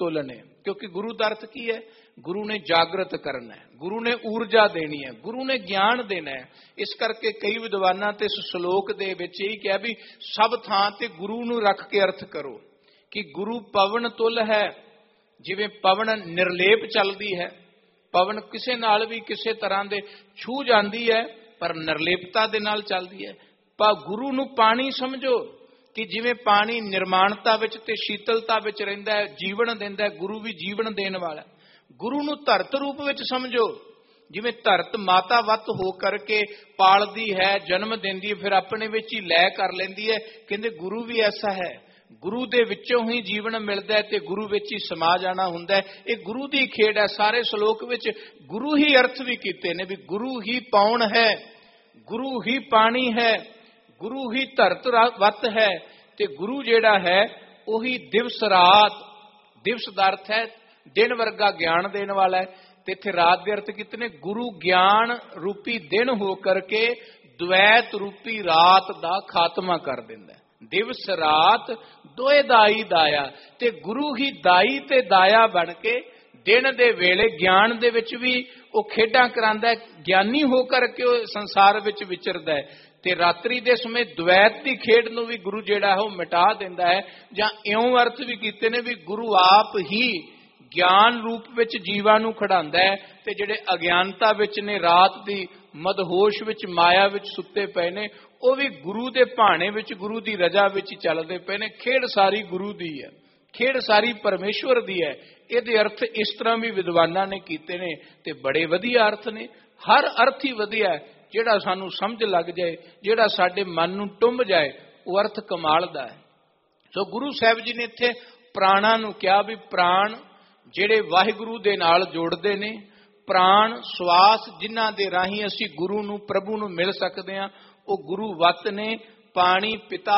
तुल ने। क्योंकि गुरु का अर्थ की है? गुरु ने जागृत करना है, गुरु ने ऊर्जा देनी है, गुरु ने ज्ञान देना है। इस करके कई विद्वानां ते इस श्लोक दे विच यही कहा भी सब थां ते गुरु नूं रख के अर्थ करो कि गुरु पवन तुल है। जिवें पवन निर्लेप चलदी है, पवन किसे नाल भी किसे तरह दे छू जाती है पर निर्लेपता दे नाल चलदी है। पर गुरु नूं पानी समझो कि जिवें पानी निर्माणता विच ते शीतलता विच रहिंदा है, जीवन दिंदा है, गुरु भी जीवन देण वाला। गुरु नूं धरत रूप विच समझो, जिवें धरत माता वत हो करके पालदी है, जन्म दिंदी है, फिर अपने विच ही लै कर लैंदी है। कहंदे गुरु भी ऐसा है, गुरु दे विचों ही जीवन मिलदा है ते गुरु विच ही समा जाना हुंदा है। इह गुरु दी खेड है। सारे श्लोक विच गुरु ही अर्थ भी कीते ने भी गुरु ही पौण है, गुरु ही पानी है, गुरु ही धरत वत है ते गुरु जेड़ा है उही दिवस रात। दिवस दा अर्थ है दिन वर्गा ज्ञान देने वाला है, ते इत्थे रात दे अर्थ कितने? गुरु ज्ञान रूपी दिन हो करके द्वैत रूपी रात दा खात्मा कर दिंदा है। दिवस रात दोए दाई दाया, ते गुरु ही दाई ते दाया बन के दिन दे वेले ज्ञान दे विच भी वो खेडां करांदा है, ज्ञानी हो करके वो संसार विच विचरदा है। ते रात्रि दे समय द्वैत की खेड नूं भी गुरु जिहड़ा है वो मिटा दिंदा है। जां इउं अर्थ भी कीते ने भी गुरु आप ही ज्ञान रूप विच जीवां नूं खड़ांदा है, ते जिहड़े अज्ञानता विच ने रात दी मदहोश विच माया विच सुत्ते पए ने वो भी गुरु दे भाणे विच गुरु दी रजा विच चलदे पए ने। खेड सारी गुरु दी है, खेड सारी परमेश्वर दी है। इहदे अर्थ इस तरह भी विद्वानां ने कीते ने ते बड़े वधिया अर्थ ने। हर अर्थ ही वधिया है, जिहड़ा सानू समझ लग जाए, जिहड़ा साडे मन नूं टुंब जाए, वो अर्थ कमाल दा है। सो गुरु साहब जी ने इत्थे प्राणां नूं कहा भी प्राण जिहड़े वाहिगुरु दे नाल जोड़दे ने, प्राण श्वास जिन्हां दे राहीं असीं गुरु नूं प्रभु नूं मिल सकदे हां, वो गुरु वत ने। पानी पिता,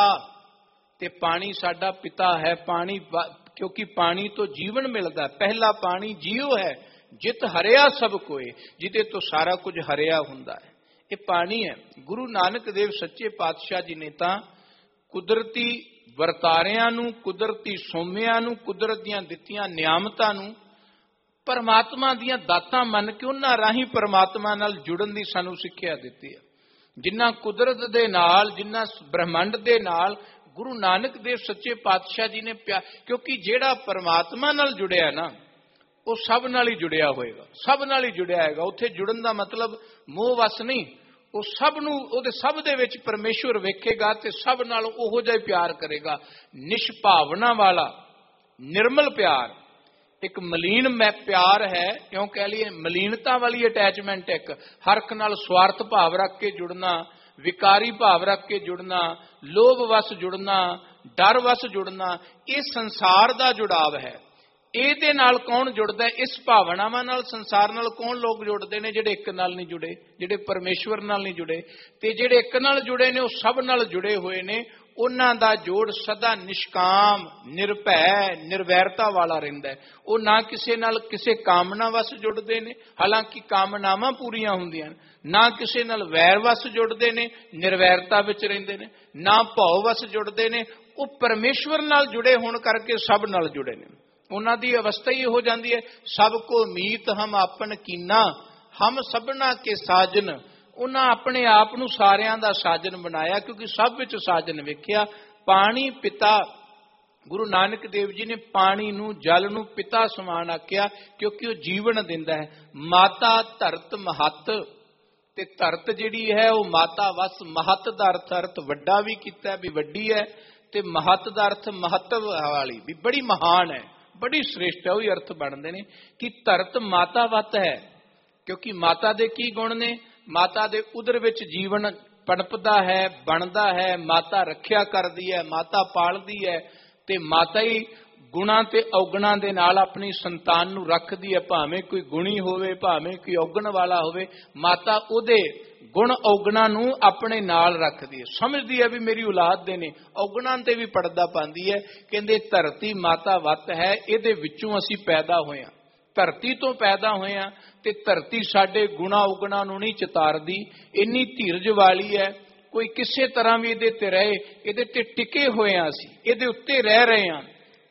ते पानी साडा पिता है। पानी क्योंकि पानी तो जीवन मिलदा, पहला पानी जीव है। जित हरिया सब कोई, जिदे तो सारा कुछ हरिया हुंदा है। ये पानी है। गुरु नानक देव सच्चे पातशाह जी ने तां कुदरती वरतारियां नूं, कुदरती सोमियां नूं, कुदरत दीआं दित्तियां नियामतां नूं परमात्मा दीआं दातां मन के उन्हां राहीं परमात्मा नाल जुड़न दी सानूं सिੱਖਿਆ ਦਿੱਤੀ है। जिन्ना कुदरत दे नाल, जिन्ना ब्रह्मंड दे नाल गुरु नानक देव सच्चे पातशाह जी ने प्यार, क्योंकि जेड़ा परमात्मा नाल जुड़िया ना वो सब नाल ही जुड़िया होएगा, सब नाल ही जुड़िया होएगा। उत्थे जुड़न दा मतलब मोह वस नहीं, वो सब नूं उहदे सब दे विच परमेश्वर वेखेगा ते सब नाल ओहो जिहा प्यार करेगा। निष्भावना वाला निर्मल प्यार, एक मलीन प्यार है, क्यों कह लिए मलीनता वाली अटैचमेंट। एक हरख नाल स्वार्थ भाव रख के जुड़ना, विकारी भाव रख के जुड़ना, लोभ वस जुड़ना, डर वस जुड़ना, ये संसार दा जुड़ाव है। ਇਹਦੇ ਨਾਲ कौन जुड़दा है? इस भावनावां नाल संसार नाल कौन लोग जुड़ते हैं? जिहड़े एक नाल नहीं जुड़े, जिहड़े परमेश्वर नाल नहीं जुड़े, ते जिहड़े एक नाल जुड़े ने वो सब नाल जुड़े हुए ने। उन्हां दा जोड़ सदा निष्काम, निर्भय, निर्वैरता वाला रहिंदा है। वो ना किसे नाल किसे कामना वस जुड़ते हैं, हालांकि कामनावां पूरीआं हुंदियां ने, ना किसे नाल वैर वस जुड़ते हैं, निर्वैरता विच रहिंदे ने, ना भौ वस जुड़ते हैं। वो परमेश्वर नाल जुड़े होण करके सब नाल जुड़े ने। उन्हां दी अवस्था ही हो जाती है, सबको मीत हम आपन कीना, हम सबना के साजन। उन्हां अपने आप नूं सारियां दा साजन बनाया, क्योंकि सब विच साजन वेखिया। पानी पिता, गुरु नानक देव जी ने पानी नूं, जल नूं पिता समान आख्या, क्योंकि वो जीवन दिंदा है। माता धरत महत, ते धरत जिहड़ी है वो माता वस। महत दा अर्थ वड्डा भी कीता भी वड्डी है, ते महत दा अर्थ महत्व वाली भी बड़ी महान है, बड़ी श्रेष्ठ है। वही अर्थ बनते हैं कि धरत माता वत है, क्योंकि माता दे की गुण ने? माता दे उदर विच जीवन पनपदा है, बनदा है, माता रखिया करदी है, माता पालदी है, ते माता ही गुणा ते औगणा दे नाल अपनी संतान नूं रखदी है। भावें कोई गुणी होवे, भावें कोई औगण वाला होवे, माता उहदे गुण औगणा नूं अपने नाल रखदी है, समझदी है भी मेरी औलाद दे ने, औगणा ते भी पड़दा पांदी है। कहंदे धरती माता वत है, इहदे विचों असीं पैदा होए हां, धरती तो पैदा होए हां, ते धरती साडे गुणा औगणा नूं नहीं चितारदी, इन्नी धीरज वाली है। कोई किसी तरह भी इहदे ते रहे, इहदे ते टिके होए हां, असीं इहदे उत्ते रह रहे हां,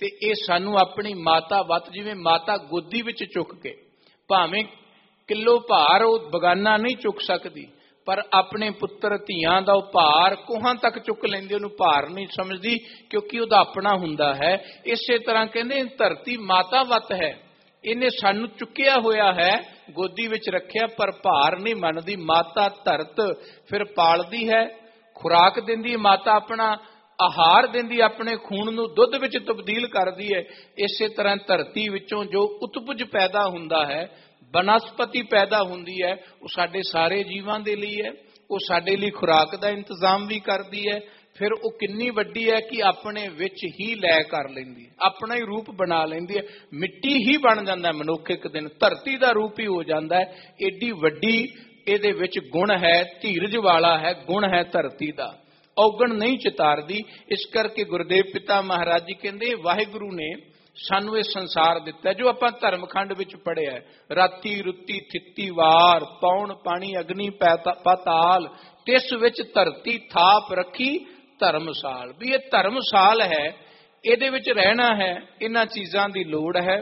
ਤੇ ਇਹ ਸਾਨੂੰ ਆਪਣੀ ਮਾਤਾ ਵੱਤ, ਜਿਵੇਂ ਮਾਤਾ ਗੋਦੀ ਵਿੱਚ ਚੁੱਕ ਕੇ, ਭਾਵੇਂ ਕਿਲੋ ਭਾਰ ਉਹ ਬਗਾਨਾ ਨਹੀਂ ਚੁੱਕ ਸਕਦੀ, ਪਰ ਆਪਣੇ ਪੁੱਤਰ ਧੀਆਂ ਦਾ ਉਹ ਭਾਰ ਕੋਹਾਂ ਤੱਕ ਚੁੱਕ ਲੈਂਦੀ, ਉਹਨੂੰ ਭਾਰ ਨਹੀਂ ਸਮਝਦੀ ਕਿਉਂਕਿ ਉਹਦਾ ਆਪਣਾ ਹੁੰਦਾ ਹੈ। ਇਸੇ ਤਰ੍ਹਾਂ ਕਹਿੰਦੇ ਧਰਤੀ ਮਾਤਾ ਵੱਤ ਹੈ, ਇਹਨੇ ਸਾਨੂੰ ਚੁੱਕਿਆ ਹੋਇਆ ਹੈ, ਗੋਦੀ ਵਿੱਚ ਰੱਖਿਆ, ਪਰ ਭਾਰ ਨਹੀਂ ਮੰਨਦੀ। ਮਾਤਾ ਧਰਤ ਫਿਰ ਪਾਲਦੀ ਹੈ, ਖੁਰਾਕ ਦਿੰਦੀ, ਮਾਤਾ ਆਪਣਾ ਆਹਾਰ ਦਿੰਦੀ, ਆਪਣੇ ਖੂਨ ਨੂੰ ਦੁੱਧ ਵਿੱਚ ਤਬਦੀਲ ਕਰਦੀ ਹੈ। ਇਸੇ ਤਰ੍ਹਾਂ ਧਰਤੀ ਵਿੱਚੋਂ ਜੋ ਉਤਪੁਜ ਪੈਦਾ ਹੁੰਦਾ ਹੈ, ਬਨਸਪਤੀ ਪੈਦਾ ਹੁੰਦੀ ਹੈ, ਉਹ ਸਾਡੇ ਸਾਰੇ ਜੀਵਾਂ ਦੇ ਲਈ ਹੈ। ਉਹ ਸਾਡੇ ਲਈ ਖੁਰਾਕ ਦਾ ਇੰਤਜ਼ਾਮ ਵੀ ਕਰਦੀ ਹੈ। ਫਿਰ ਉਹ ਕਿੰਨੀ ਵੱਡੀ ਹੈ ਕਿ ਆਪਣੇ ਵਿੱਚ ਹੀ ਲੈ ਕਰ ਲੈਂਦੀ ਹੈ, ਆਪਣਾ ਹੀ ਰੂਪ ਬਣਾ ਲੈਂਦੀ ਹੈ। ਮਿੱਟੀ ਹੀ ਬਣ ਜਾਂਦਾ ਮਨੁੱਖ ਇੱਕ ਦਿਨ, ਧਰਤੀ ਦਾ ਰੂਪ ਹੀ ਹੋ ਜਾਂਦਾ ਹੈ। ਏਡੀ ਵੱਡੀ ਇਹਦੇ ਵਿੱਚ ਗੁਣ ਹੈ, ਧੀਰਜ ਵਾਲਾ ਹੈ, ਗੁਣ ਹੈ ਧਰਤੀ ਦਾ, ਔਗਣ ਨਹੀਂ ਚਿਤਾਰਦੀ। ਇਸ ਕਰਕੇ ਗੁਰਦੇਵ ਪਿਤਾ ਮਹਾਰਾਜ ਜੀ ਕਹਿੰਦੇ ਵਾਹਿਗੁਰੂ ਨੇ ਸਾਨੂੰ ਇਹ ਸੰਸਾਰ ਦਿੱਤਾ, ਜੋ ਆਪਾਂ ਧਰਮਖੰਡ ਵਿੱਚ ਪੜ੍ਹਿਆ, ਰਾਤੀ ਰੁੱਤੀ ਥਿੱਤੀ ਵਾਰ, ਪੌਣ ਪਾਣੀ ਅਗਨੀ ਪਾਤਾਲ, ਤਿਸ ਵਿੱਚ ਧਰਤੀ ਥਾਪ ਰੱਖੀ ਧਰਮਸਾਲ। ਵੀ ਇਹ ਧਰਮਸਾਲ ਹੈ, ਇਹਦੇ ਵਿੱਚ ਰਹਿਣਾ ਹੈ, ਇਹਨਾਂ ਚੀਜ਼ਾਂ ਦੀ ਲੋੜ ਹੈ।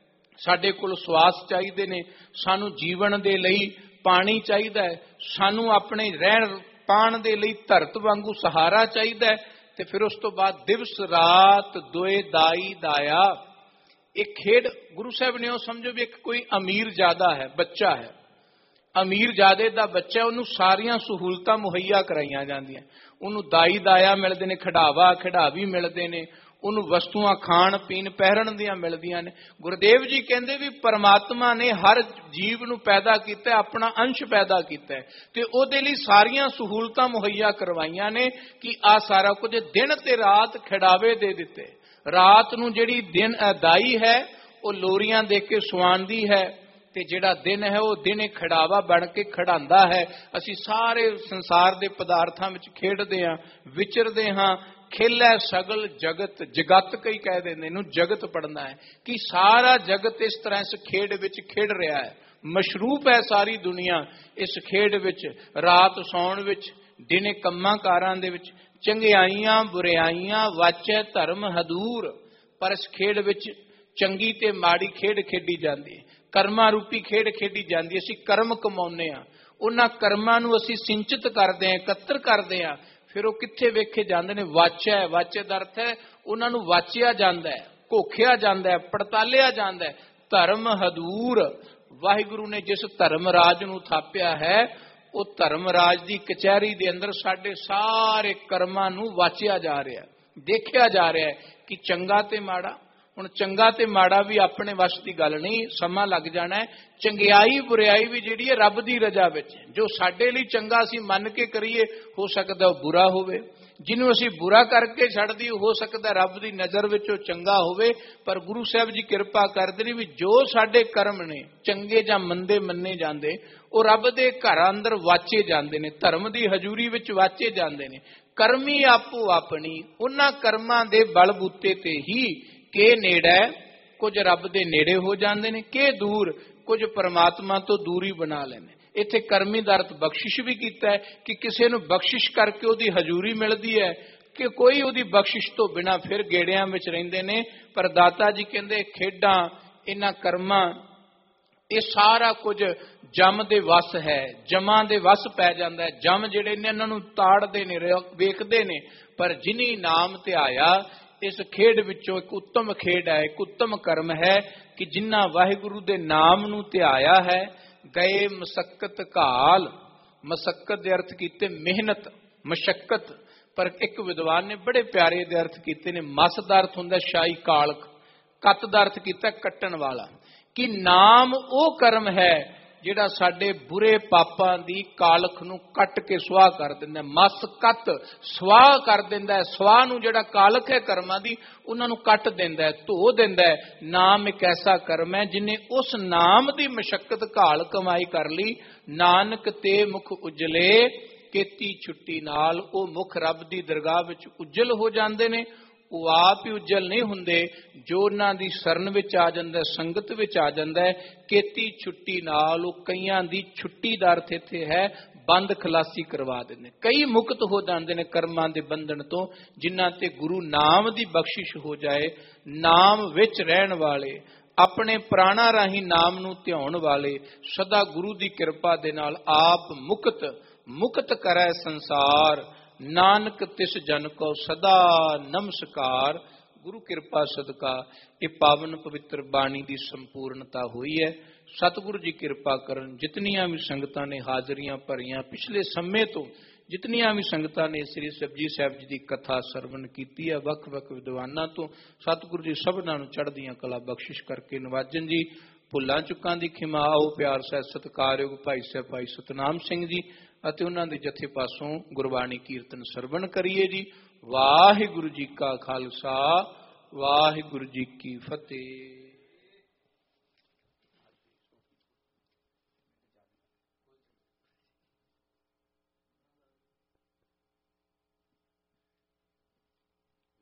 ਸਾਡੇ ਕੋਲ ਸਵਾਸ ਚਾਹੀਦੇ ਨੇ, ਸਾਨੂੰ ਜੀਵਨ ਦੇ ਲਈ ਪਾਣੀ ਚਾਹੀਦਾ ਹੈ, ਸਾਨੂੰ ਆਪਣੇ ਰਹਿਣ ਪਾਣ ਦੇ ਲਈ ਧਰਤ ਵਾਂਗੂ ਸਹਾਰਾ ਚਾਹੀਦਾ ਹੈ। ਤੇ ਫਿਰ ਉਸ ਤੋਂ ਬਾਅਦ ਦਿਵਸ ਰਾਤ ਦੋਏ ਦਾਈ ਦਾਇਆ। ਇਹ ਖੇਡ ਗੁਰੂ ਸਾਹਿਬ ਨੇ ਉਹ ਸਮਝੋ ਵੀ ਇੱਕ ਕੋਈ ਅਮੀਰ ਜ਼ਿਆਦਾ ਹੈ, ਬੱਚਾ ਹੈ, ਅਮੀਰ ਜ਼ਿਆਦੇ ਦਾ ਬੱਚਾ, ਉਹਨੂੰ ਸਾਰੀਆਂ ਸਹੂਲਤਾਂ ਮੁਹੱਈਆ ਕਰਾਈਆਂ ਜਾਂਦੀਆਂ, ਉਹਨੂੰ ਦਾਈ ਦਾਇਆ ਮਿਲਦੇ ਨੇ, ਖਿਡਾਵਾ ਖਿਡਾਵੀ ਮਿਲਦੇ ਨੇ, ਉਹਨੂੰ ਵਸਤੂਆਂ ਖਾਣ ਪੀਣ ਪਹਿਰਨ ਦੀਆਂ ਮਿਲਦੀਆਂ ਨੇ। ਗੁਰਦੇਵ ਜੀ ਕਹਿੰਦੇ ਵੀ ਪਰਮਾਤਮਾ ਨੇ ਹਰ ਜੀਵ ਨੂੰ ਪੈਦਾ ਕੀਤਾ, ਆਪਣਾ ਅੰਸ਼ ਪੈਦਾ ਕੀਤਾ, ਤੇ ਉਹਦੇ ਲਈ ਸਾਰੀਆਂ ਸਹੂਲਤਾਂ ਮੁਹੱਈਆ ਕਰਵਾਈਆਂ ਨੇ ਕਿ ਆ ਸਾਰਾ ਕੁਝ ਦਿਨ ਤੇ ਰਾਤ ਖਿਡਾਵੇ ਦੇ ਦਿੱਤੇ। ਰਾਤ ਨੂੰ ਜਿਹੜੀ ਦਿਨ ਦਾਈ ਹੈ ਉਹ ਲੋਰੀਆਂ ਦੇ ਕੇ ਸਵਾਉਂਦੀ ਹੈ, ਤੇ ਜਿਹੜਾ ਦਿਨ ਹੈ ਉਹ ਦਿਨੇ ਖਿਡਾਵਾ ਬਣ ਕੇ ਖਿਡਾਉਂਦਾ ਹੈ। ਅਸੀਂ ਸਾਰੇ ਸੰਸਾਰ ਦੇ ਪਦਾਰਥਾਂ ਵਿੱਚ ਖੇਡਦੇ ਹਾਂ, ਵਿਚਰਦੇ ਹਾਂ। ਖੇਲੈ ਸਗਲ ਜਗਤ, ਜਗਤ ਕਈ ਕਹਿ ਦਿੰਦੇ, ਇਹਨੂੰ ਜਗਤ ਪੜਨਾ ਹੈ ਕਿ ਸਾਰਾ ਜਗਤ ਇਸ ਤਰ੍ਹਾਂ ਇਸ ਖੇਡ ਵਿੱਚ ਖੇਡ ਰਿਹਾ ਹੈ, ਮਸ਼ਰੂਫ ਹੈ ਸਾਰੀ ਦੁਨੀਆ ਇਸ ਖੇਡ ਵਿੱਚ, ਰਾਤ ਸੌਣ ਵਿੱਚ, ਦਿਨੇ ਕੰਮਾਂ ਕਾਰਾਂ ਦੇ ਵਿੱਚ, ਚੰਗਿਆਈਆਂ ਬੁਰਿਆਈਆਂ ਵਾਚੈ ਧਰਮ ਹਦੂਰ। ਪਰ ਇਸ ਖੇਡ ਵਿੱਚ ਚੰਗੀ ਤੇ ਮਾੜੀ ਖੇਡ ਖੇਡੀ ਜਾਂਦੀ ਹੈ, ਕਰਮਾਂ ਰੂਪੀ ਖੇਡ ਖੇਡੀ ਜਾਂਦੀ ਹੈ। ਅਸੀਂ ਕਰਮ ਕਮਾਉਂਦੇ ਹਾਂ, ਉਹਨਾਂ ਕਰਮਾਂ ਨੂੰ ਅਸੀਂ ਸਿੰਚਿਤ ਕਰਦੇ ਹਾਂ, ਇਕੱਤਰ ਕਰਦੇ ਹਾਂ, ਫਿਰ ਉਹ ਕਿੱਥੇ ਵੇਖੇ ਜਾਂਦੇ ਨੇ? ਵਾਚੈ, ਵਾਚੇ ਦਾ ਅਰਥ ਹੈ ਉਹਨਾਂ ਨੂੰ ਵਾਚਿਆ ਜਾਂਦਾ ਹੈ, ਘੋਖਿਆ ਜਾਂਦਾ ਹੈ, ਪੜਤਾਲਿਆ ਜਾਂਦਾ ਹੈ। ਧਰਮ ਹਦੂਰ, ਵਾਹਿਗੁਰੂ ਨੇ ਜਿਸ ਧਰਮ ਰਾਜ ਨੂੰ ਥਾਪਿਆ ਹੈ, ਉਹ ਧਰਮ ਰਾਜ ਦੀ ਕਚਹਿਰੀ ਦੇ ਅੰਦਰ ਸਾਡੇ ਸਾਰੇ ਕਰਮਾਂ ਨੂੰ ਵਾਚਿਆ ਜਾ ਰਿਹਾ, ਦੇਖਿਆ ਜਾ ਰਿਹਾ ਕਿ ਚੰਗਾ ਤੇ ਮਾੜਾ। ਹੁਣ ਚੰਗਾ ਤੇ ਮਾੜਾ ਵੀ ਆਪਣੇ ਵਸ ਦੀ ਗੱਲ ਨਹੀਂ, ਸਮਾਂ ਲੱਗ ਜਾਣਾ ਹੈ। ਚੰਗਿਆਈ ਬੁਰਿਆਈ ਵੀ ਜਿਹੜੀ ਹੈ ਰੱਬ ਦੀ ਰਜ਼ਾ ਵਿੱਚ, ਜੋ ਸਾਡੇ ਲਈ ਚੰਗਾ ਅਸੀਂ ਮੰਨ ਕੇ ਕਰੀਏ, ਹੋ ਸਕਦਾ ਉਹ ਬੁਰਾ ਹੋਵੇ। ਜਿਹਨੂੰ ਅਸੀਂ ਬੁਰਾ ਕਰਕੇ ਛੱਡ ਦਈਏ, ਹੋ ਸਕਦਾ ਰੱਬ ਦੀ ਨਜ਼ਰ ਵਿੱਚ ਉਹ ਚੰਗਾ ਹੋਵੇ। ਪਰ ਗੁਰੂ ਸਾਹਿਬ ਜੀ ਕਿਰਪਾ ਕਰਦੇ ਨੇ ਵੀ ਜੋ ਸਾਡੇ ਕਰਮ ਨੇ ਚੰਗੇ ਜਾਂ ਮੰਦੇ ਮੰਨੇ ਜਾਂਦੇ, ਉਹ ਰੱਬ ਦੇ ਘਰ ਅੰਦਰ ਵਾਚੇ ਜਾਂਦੇ ਨੇ, ਧਰਮ ਦੀ ਹਜ਼ੂਰੀ ਵਿੱਚ ਵਾਚੇ ਜਾਂਦੇ ਨੇ। ਕਰਮੀ ਆਪੋ ਆਪਣੀ, ਉਹਨਾਂ ਕਰਮਾਂ ਦੇ ਬਲਬੂਤੇ ਤੇ ਹੀ ਕਿ ਨੇੜੇ, ਕੁਝ ਰੱਬ ਦੇ ਨੇੜੇ ਹੋ ਜਾਂਦੇ ਨੇ, ਕਿ ਦੂਰ, ਕੁਝ ਪਰਮਾਤਮਾ ਤੋਂ ਦੂਰੀ ਬਣਾ ਲੈਂਦੇ। ਇੱਥੇ ਕਰਮੀ ਦਾ ਅਰਥ ਬਖਸ਼ਿਸ਼ ਵੀ ਕੀਤਾ ਹੈ ਕਿ ਕਿਸੇ ਨੂੰ ਬਖਸ਼ਿਸ਼ ਕਰਕੇ ਉਹਦੀ ਹਜ਼ੂਰੀ ਮਿਲਦੀ ਹੈ, ਕਿ ਕੋਈ ਉਹਦੀ ਬਖਸ਼ਿਸ਼ ਤੋਂ ਬਿਨਾਂ ਫਿਰ ਗੇੜਿਆਂ ਵਿੱਚ ਰਹਿੰਦੇ ਨੇ। ਪਰ ਦਾਤਾ ਜੀ ਕਹਿੰਦੇ ਖੇਡਾਂ, ਇਹਨਾਂ ਕਰਮਾਂ, ਇਹ ਸਾਰਾ ਕੁਝ ਜਮ ਦੇ ਵਸ ਹੈ, ਜਮਾਂ ਦੇ ਵਸ ਪੈ ਜਾਂਦਾ ਹੈ। ਜਮ ਜਿਹੜੇ ਨੇ ਇਹਨਾਂ ਨੂੰ ਤਾੜਦੇ ਨੇ, ਵੇਖਦੇ ਨੇ। ਪਰ ਜਿਨੀ ਨਾਮ ਧਿਆਇਆ, ਇਸ ਖੇਡ ਵਿੱਚੋਂ ਇੱਕ ਉੱਤਮ ਖੇਡ ਹੈ, ਇੱਕ ਉੱਤਮ ਕਰਮ ਹੈ ਕਿ ਜਿਨ੍ਹਾਂ ਵਾਹਿਗੁਰੂ ਦੇ ਨਾਮ ਨੂੰ ਧਿਆਇਆ ਹੈ, ਗਏ ਮਸਕਤ ਘਾਲ। ਮਸਕਤ ਦੇ ਅਰਥ ਕੀਤੇ ਮਿਹਨਤ, ਮਸ਼ੱਕਤ। ਪਰ ਇੱਕ ਵਿਦਵਾਨ ਨੇ ਬੜੇ ਪਿਆਰੇ ਦੇ ਅਰਥ ਕੀਤੇ ਨੇ। ਮਸ ਦਾ ਅਰਥ ਹੁੰਦਾ ਸ਼ਾਹੀ ਕਾਲਕ, ਕੱਤ ਦਾ ਅਰਥ ਕੀਤਾ ਕੱਟਣ ਵਾਲਾ, ਕਿ ਨਾਮ ਉਹ ਕਰਮ ਹੈ ਜਿਹੜਾ ਸਾਡੇ ਬੁਰੇ ਪਾਪਾਂ ਦੀ ਕਾਲਖ ਨੂੰ ਕੱਟ ਕੇ ਸੁਆਹ ਕਰ ਦਿੰਦਾ। ਮਸ ਕੱਤ, ਸੁਆਹ ਕਰ ਦਿੰਦਾ। ਸੁਆਹ ਨੂੰ ਜਿਹੜਾ ਕਾਲਖ ਹੈ ਕਰਮਾਂ ਦੀ, ਉਹਨਾਂ ਨੂੰ ਕੱਟ ਦਿੰਦਾ, ਧੋ ਦਿੰਦਾ। ਨਾਮ ਇੱਕ ਐਸਾ ਕਰਮ ਹੈ ਜਿਹਨੇ ਉਸ ਨਾਮ ਦੀ ਮਸ਼ੱਕਤ ਘਾਲ ਕਮਾਈ ਕਰ ਲਈ। ਨਾਨਕ ਤੇ ਮੁਖ ਉਜਲੇ, ਕੀਤੀ ਛੁੱਟੀ ਨਾਲ ਉਹ ਮੁਖ ਰੱਬ ਦੀ ਦਰਗਾਹ ਵਿੱਚ ਉਜਲ ਹੋ ਜਾਂਦੇ ਨੇ। ਉਹ ਆਪ ਹੀ ਉਜਲ ਨਹੀਂ ਹੁੰਦੇ, ਜੋ ਉਹਨਾਂ ਦੀ ਸ਼ਰਨ ਵਿੱਚ ਆ ਜਾਂਦਾ, ਸੰਗਤ ਵਿੱਚ ਆ ਜਾਂਦਾ ਹੈ। ਕੀਤੀ ਛੁੱਟੀ ਨਾਲ, ਉਹ ਕਈਆਂ ਦੀ ਛੁੱਟੀ ਦਾ ਅਰਥ ਇੱਥੇ ਹੈ ਬੰਦ ਖਲਾਸੀ ਕਰਵਾ ਦਿੰਦੇ। ਕਈ ਮੁਕਤ ਹੋ ਜਾਂਦੇ ਨੇ ਕਰਮਾਂ ਦੇ ਬੰਧਨ ਤੋਂ, ਜਿਨ੍ਹਾਂ ਤੇ ਗੁਰੂ ਨਾਮ ਦੀ ਬਖਸ਼ਿਸ਼ ਹੋ ਜਾਏ। ਨਾਮ ਵਿੱਚ ਰਹਿਣ ਵਾਲੇ, ਆਪਣੇ ਪ੍ਰਾਣਾਂ ਰਾਹੀਂ ਨਾਮ ਨੂੰ ਧਿਆਉਣ ਵਾਲੇ, ਸਦਾ ਗੁਰੂ ਦੀ ਕਿਰਪਾ ਦੇ ਨਾਲ ਆਪ ਮੁਕਤ ਕਰੈ ਸੰਸਾਰ। ਨਾਨਕ ਤਿਸ ਜਨ ਕੋ ਸਦਾ ਨਮਸਕਾਰ। ਗੁਰੂ ਕਿਰਪਾ ਸਦਕਾ ਇਹ ਪਾਵਨ ਪਵਿੱਤਰ ਬਾਣੀ ਦੀ ਸੰਪੂਰਨਤਾ ਹੋਈ ਹੈ। ਸਤਿਗੁਰੂ ਜੀ ਕਿਰਪਾ ਕਰਨ। ਜਿਤਨੀਆਂ ਵੀ ਸੰਗਤਾਂ ਨੇ ਹਾਜ਼ਰੀਆਂ ਭਰੀਆਂ, ਪਿਛਲੇ ਸਮੇਂ ਤੋਂ ਜਿਤਨੀਆਂ ਵੀ ਸੰਗਤਾਂ ਨੇ ਸ੍ਰੀ ਜਪਜੀ ਸਾਹਿਬ ਜੀ ਦੀ ਕਥਾ ਸਰਵਣ ਕੀਤੀ ਹੈ, ਵੱਖ-ਵੱਖ ਵਿਦਵਾਨਾਂ ਤੋਂ, ਸਤਿਗੁਰੂ ਜੀ ਸਭਨਾਂ ਨੂੰ ਚੜ੍ਹਦੀਆਂ ਕਲਾ ਬਖਸ਼ਿਸ਼ ਕਰਕੇ ਨਵਾਜਣ ਜੀ। ਭੁੱਲਾਂ ਚੁੱਕਾਂ ਦੀ ਖਿਮਾ। ਆਓ ਪਿਆਰ ਸਹਿਤ ਸਤਿਕਾਰਯੋਗ ਭਾਈ ਸਾਹਿਬ ਭਾਈ ਸਤਨਾਮ ਸਿੰਘ ਜੀ ਅਤੇ ਉਹਨਾਂ ਦੇ ਜਥੇ ਪਾਸੋਂ ਗੁਰਬਾਣੀ ਕੀਰਤਨ ਸਰਵਣ ਕਰੀਏ ਜੀ। ਵਾਹਿਗੁਰੂ ਜੀ ਕਾ ਖਾਲਸਾ, ਵਾਹਿਗੁਰੂ ਜੀ ਕੀ ਫਤਿਹ।